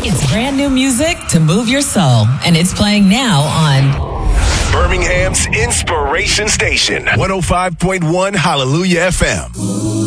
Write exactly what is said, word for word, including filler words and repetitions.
It's brand new music to move your soul, and it's playing now on Birmingham's Inspiration Station, one oh five point one Hallelujah F M.